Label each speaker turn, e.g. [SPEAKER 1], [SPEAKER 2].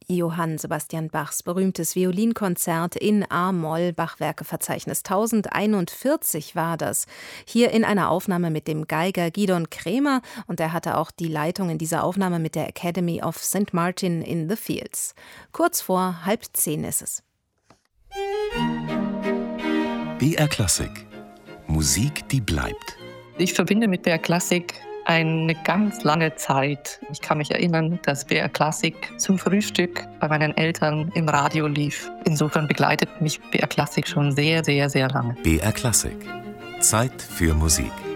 [SPEAKER 1] Johann Sebastian Bachs berühmtes Violinkonzert in A-Moll, Bachwerkeverzeichnis 1041 war das. Hier in einer Aufnahme mit dem Geiger Gidon Kremer, und er hatte auch die Leitung in dieser Aufnahme mit der Academy of St. Martin in the Fields. Kurz vor 9:30 ist es.
[SPEAKER 2] BR Klassik. Musik, die bleibt.
[SPEAKER 3] Ich verbinde mit BR Klassik eine ganz lange Zeit. Ich kann mich erinnern, dass BR Klassik zum Frühstück bei meinen Eltern im Radio lief. Insofern begleitet mich BR Klassik schon sehr, sehr, sehr lange.
[SPEAKER 2] BR Klassik. Zeit für Musik.